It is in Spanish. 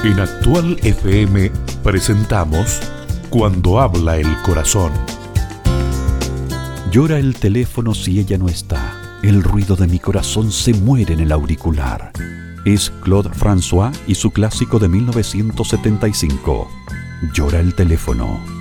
En Actual FM presentamos Cuando habla el corazón. Llora el teléfono si ella no está. El ruido de mi corazón se muere en el auricular. Es Claude François y su clásico de 1975. Llora el teléfono.